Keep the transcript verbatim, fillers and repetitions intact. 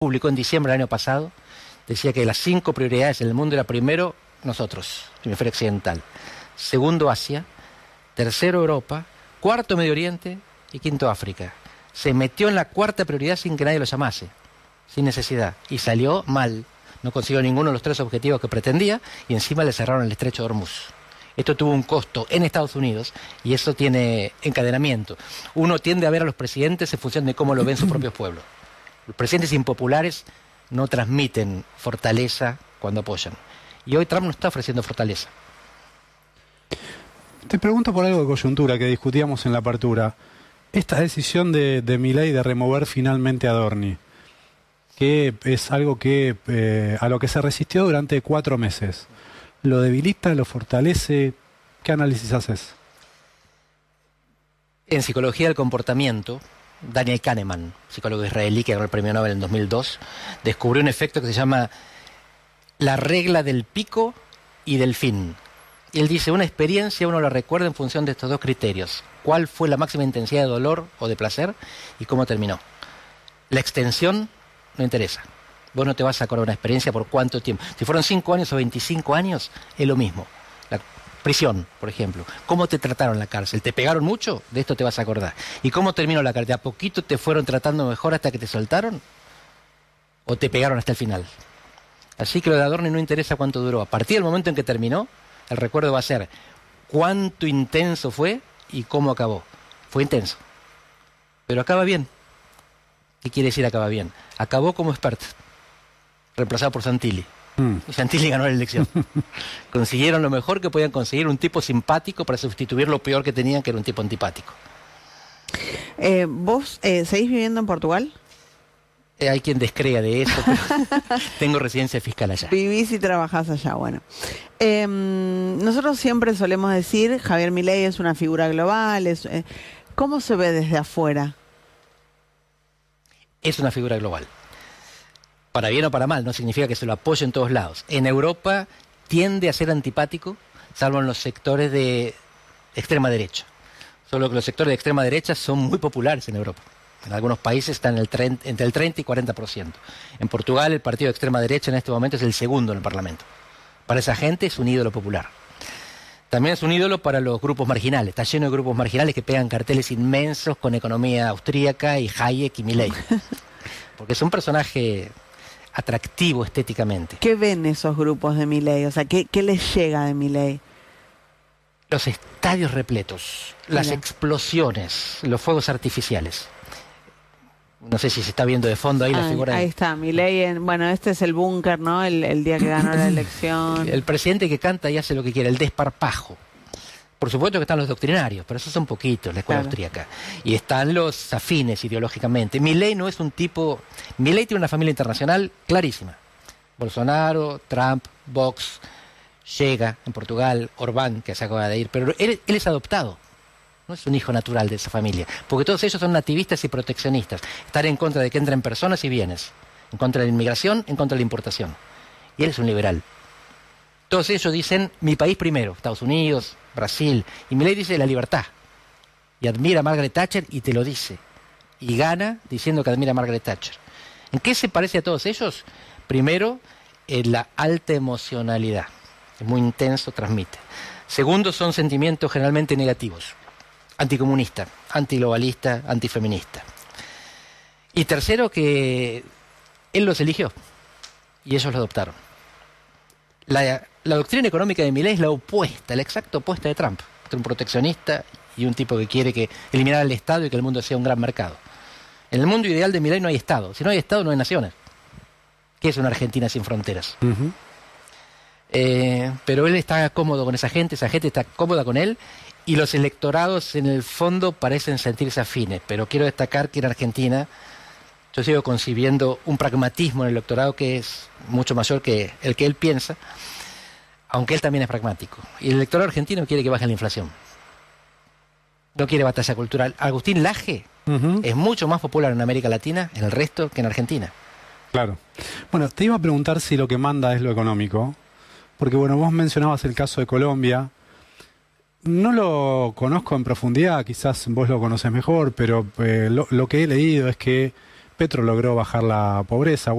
publicó en diciembre del año pasado, decía que de las cinco prioridades en el mundo era primero nosotros, hemisferio occidental, segundo Asia, tercero Europa, cuarto Medio Oriente y quinto África. Se metió en la cuarta prioridad sin que nadie lo llamase, sin necesidad, y salió mal. No consiguió ninguno de los tres objetivos que pretendía y encima le cerraron el estrecho de Hormuz. Esto tuvo un costo en Estados Unidos y eso tiene encadenamiento. Uno tiende a ver a los presidentes en función de cómo lo ven sus propios pueblos. Los presidentes impopulares no transmiten fortaleza cuando apoyan. Y hoy Trump no está ofreciendo fortaleza. Te pregunto por algo de coyuntura que discutíamos en la apertura. Esta decisión de, de Milei de remover finalmente a Adorni, que es algo que eh, a lo que se resistió durante cuatro meses, ¿lo debilita, lo fortalece? ¿Qué análisis haces? En psicología del comportamiento, Daniel Kahneman, psicólogo israelí que ganó el premio Nobel en dos mil dos, descubrió un efecto que se llama la regla del pico y del fin. Y él dice, una experiencia uno la recuerda en función de estos dos criterios. ¿Cuál fue la máxima intensidad de dolor o de placer y cómo terminó? La extensión no interesa. Vos no te vas a acordar una experiencia por cuánto tiempo. Si fueron cinco años o veinticinco años, es lo mismo. La prisión, por ejemplo. ¿Cómo te trataron en la cárcel? ¿Te pegaron mucho? De esto te vas a acordar. ¿Y cómo terminó la cárcel? ¿A poquito te fueron tratando mejor hasta que te soltaron? ¿O te pegaron hasta el final? Así que lo de Adorni no interesa cuánto duró. A partir del momento en que terminó, el recuerdo va a ser cuánto intenso fue y cómo acabó. Fue intenso. Pero acaba bien. ¿Qué quiere decir acaba bien? Acabó como experto, reemplazado por Santilli. Mm. Y Santilli ganó la elección. Consiguieron lo mejor que podían conseguir, un tipo simpático para sustituir lo peor que tenían, que era un tipo antipático. Eh, ¿Vos eh, seguís viviendo en Portugal? Eh, hay quien descrea de eso, pero tengo residencia fiscal allá. Vivís y trabajás allá, bueno. Eh, nosotros siempre solemos decir, Javier Milei es una figura global. Es, eh, ¿cómo se ve desde afuera? Es una figura global. Para bien o para mal, no significa que se lo apoye en todos lados. En Europa tiende a ser antipático, salvo en los sectores de extrema derecha. Solo que los sectores de extrema derecha son muy populares en Europa. En algunos países están en el treinta, entre el treinta y cuarenta por ciento. En Portugal el partido de extrema derecha en este momento es el segundo en el Parlamento. Para esa gente es un ídolo popular. También es un ídolo para los grupos marginales. Está lleno de grupos marginales que pegan carteles inmensos con economía austríaca y Hayek y Milei. Porque es un personaje atractivo estéticamente. ¿Qué ven esos grupos de Milei? O sea, ¿qué, qué les llega de Milei? Los estadios repletos, las Mira. explosiones, los fuegos artificiales. No sé si se está viendo de fondo ahí ah, la figura. Ahí de... está, Milei. En, bueno, este es el búnker, ¿no? El, el día que ganó la elección. El presidente que canta y hace lo que quiere, el desparpajo. Por supuesto que están los doctrinarios, pero esos son poquitos, la escuela claro. austríaca. Y están los afines ideológicamente. Milei no es un tipo... Milei tiene una familia internacional clarísima. Bolsonaro, Trump, Vox, llega en Portugal, Orbán, que se acaba de ir. Pero él, él es adoptado. No es un hijo natural de esa familia, porque todos ellos son nativistas y proteccionistas. Están en contra de que entren personas y bienes, en contra de la inmigración, en contra de la importación. Y él es un liberal. Todos ellos dicen, mi país primero, Estados Unidos, Brasil. Y Milei dice la libertad. Y admira a Margaret Thatcher y te lo dice. Y gana diciendo que admira a Margaret Thatcher. ¿En qué se parece a todos ellos? Primero, en la alta emocionalidad. Es muy intenso, transmite. Segundo, son sentimientos generalmente negativos. Anticomunista, antiglobalista, antifeminista. Y tercero, que él los eligió y ellos lo adoptaron. La, la doctrina económica de Milei es la opuesta, la exacta opuesta de Trump. Un proteccionista y un tipo que quiere que eliminar al Estado y que el mundo sea un gran mercado. En el mundo ideal de Milei no hay Estado. Si no hay Estado, no hay naciones. ¿Qué es una Argentina sin fronteras? Uh-huh. eh, pero él está cómodo con esa gente, esa gente está cómoda con él. Y los electorados en el fondo parecen sentirse afines, pero quiero destacar que en Argentina yo sigo concibiendo un pragmatismo en el electorado que es mucho mayor que el que él piensa, aunque él también es pragmático. Y el electorado argentino quiere que baje la inflación. No quiere batalla cultural. Agustín Laje uh-huh. es mucho más popular en América Latina, en el resto, que en Argentina. Claro. Bueno, te iba a preguntar si lo que manda es lo económico, porque bueno, vos mencionabas el caso de Colombia. No lo conozco en profundidad, quizás vos lo conocés mejor, pero eh, lo, lo que he leído es que Petro logró bajar la pobreza.